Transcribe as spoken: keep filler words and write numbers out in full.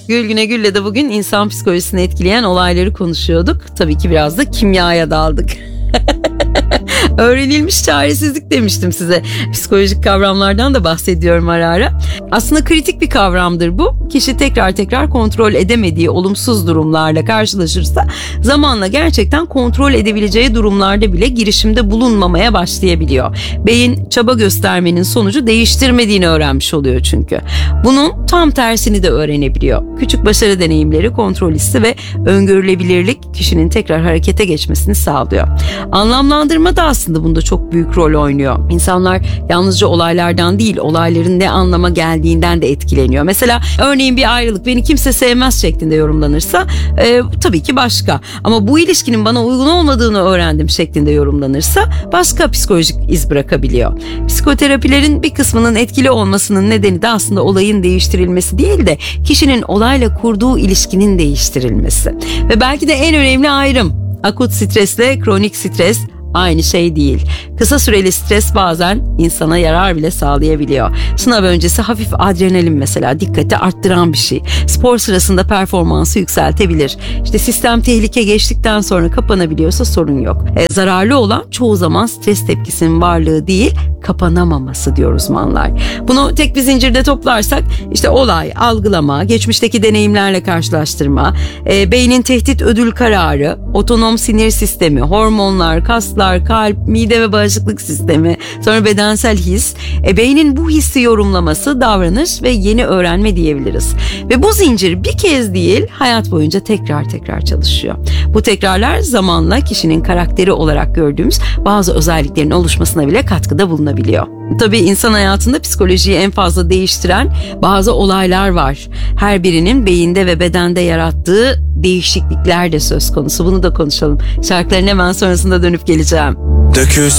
Gül Güne Gül'le de bugün insan psikolojisini etkileyen olayları konuşuyorduk. Tabii ki biraz da kimyaya daldık. Öğrenilmiş çaresizlik demiştim size. Psikolojik kavramlardan da bahsediyorum ara ara. Aslında kritik bir kavramdır bu. Kişi tekrar tekrar kontrol edemediği olumsuz durumlarla karşılaşırsa zamanla gerçekten kontrol edebileceği durumlarda bile girişimde bulunmamaya başlayabiliyor. Beyin çaba göstermenin sonucu değiştirmediğini öğrenmiş oluyor çünkü. Bunun tam tersini de öğrenebiliyor. Küçük başarı deneyimleri kontrol hissi ve öngörülebilirlik kişinin tekrar harekete geçmesini sağlıyor. Anlamlandırma da aslında bunda çok büyük rol oynuyor. İnsanlar yalnızca olaylardan değil, olayların ne anlama geldiğinden de etkileniyor. Mesela örneğin bir ayrılık beni kimse sevmez şeklinde yorumlanırsa e, tabii ki başka. Ama bu ilişkinin bana uygun olmadığını öğrendim şeklinde yorumlanırsa başka psikolojik iz bırakabiliyor. Psikoterapilerin bir kısmının etkili olmasının nedeni de aslında olayın değiştirilmesi değil de kişinin olayla kurduğu ilişkinin değiştirilmesi. Ve belki de en önemli ayrım, akut stresle kronik stres aynı şey değil. Kısa süreli stres bazen insana yarar bile sağlayabiliyor. Sınav öncesi hafif adrenalin mesela dikkati arttıran bir şey. Spor sırasında performansı yükseltebilir. İşte sistem tehlike geçtikten sonra kapanabiliyorsa sorun yok. E, zararlı olan çoğu zaman stres tepkisinin varlığı değil, kapanamaması diyor uzmanlar. Bunu tek bir zincirde toplarsak işte olay, algılama, geçmişteki deneyimlerle karşılaştırma, e, beynin tehdit ödül kararı, otonom sinir sistemi, hormonlar, kaslar, kalp, mide ve bağışıklık sistemi, sonra bedensel his, e, beynin bu hissi yorumlaması, davranış ve yeni öğrenme diyebiliriz. Ve bu zincir bir kez değil, hayat boyunca tekrar tekrar çalışıyor. Bu tekrarlar zamanla kişinin karakteri olarak gördüğümüz bazı özelliklerin oluşmasına bile katkıda bulunabiliyor. Tabii insan hayatında psikolojiyi en fazla değiştiren bazı olaylar var. Her birinin beyinde ve bedende yarattığı değişiklikler de söz konusu. Bunu da konuşalım. Şarkıların hemen sonrasında dönüp geleceğim. Dökül